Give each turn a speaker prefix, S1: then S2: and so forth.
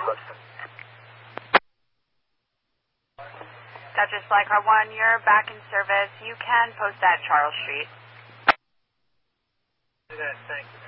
S1: Dutchess Flycar 1, you're back in service. You can post at Charles Street.
S2: Do that, thanks.